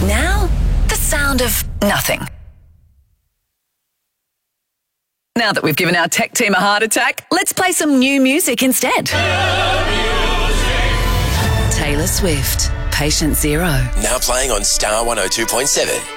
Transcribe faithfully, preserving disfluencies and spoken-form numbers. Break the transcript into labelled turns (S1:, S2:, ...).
S1: Now, the sound of nothing. Now that we've given our tech team a heart attack, let's play some new music instead. Taylor Swift, Patient Zero.
S2: Now playing on Star one oh two point seven.